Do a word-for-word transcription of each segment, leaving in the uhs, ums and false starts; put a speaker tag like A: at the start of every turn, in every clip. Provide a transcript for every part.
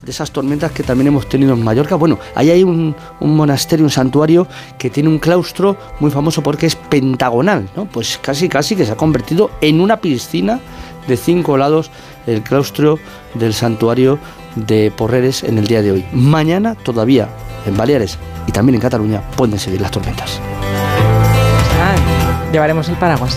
A: De esas tormentas que también hemos tenido en Mallorca. Bueno, ahí hay un, un monasterio, un santuario que tiene un claustro muy famoso porque es pentagonal, ¿no? Pues casi casi que se ha convertido en una piscina de cinco lados el claustro del santuario de Porreres en el día de hoy. Mañana todavía en Baleares y también en Cataluña pueden seguir las tormentas.
B: Ah, llevaremos el paraguas.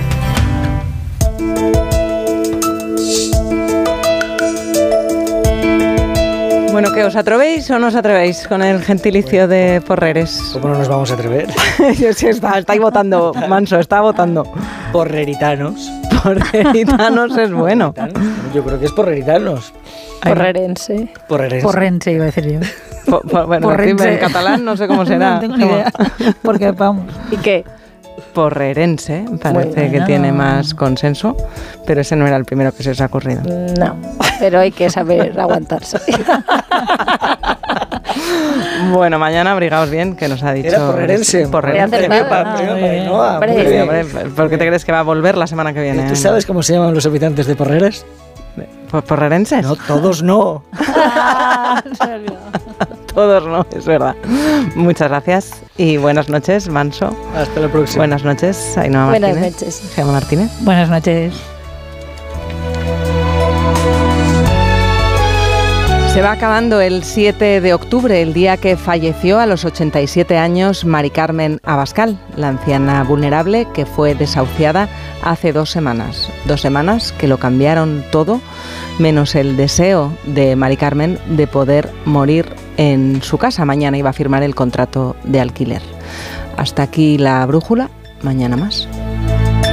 B: Bueno, ¿qué os atrevéis o no os atrevéis con el gentilicio de Porreres?
C: ¿Cómo no nos vamos a atrever?
B: Sí, está, está ahí votando, Manso, está votando.
C: Porreritanos.
B: Porreritanos es bueno.
C: Yo creo que es porreritanos.
D: Porrerense.
C: Porrerense.
E: Porrense, iba a decir yo.
B: Po, po, bueno,
E: Porrense.
B: En catalán no sé cómo será.
E: No tengo ni idea. Porque vamos.
D: ¿Y qué?
B: Porrerense, parece bueno, que tiene más consenso, pero ese no era el primero que se os ha ocurrido.
D: No, pero hay que saber aguantarse.
B: Bueno, mañana abrigaos bien, que nos ha dicho...
C: Era porrerense.
B: Porrerense.
C: Ah,
B: ¿Por qué te crees que va a volver la semana que viene?
C: ¿Tú sabes cómo se llaman los habitantes de Porreres?
B: ¿Porrerenses?
C: No, todos no.
B: Todos no, es verdad. Muchas gracias y buenas noches, Manso.
C: Hasta la próxima.
B: Buenas noches, Ainhoa Martínez.
D: Buenas noches.
B: Gemma Martínez.
E: Buenas noches.
B: Se va acabando el siete de octubre, el día que falleció a los ochenta y siete años Mari Carmen Abascal, la anciana vulnerable que fue desahuciada hace dos semanas. Dos semanas que lo cambiaron todo, menos el deseo de Mari Carmen de poder morir en su casa. Mañana iba a firmar el contrato de alquiler. Hasta aquí la brújula, mañana más.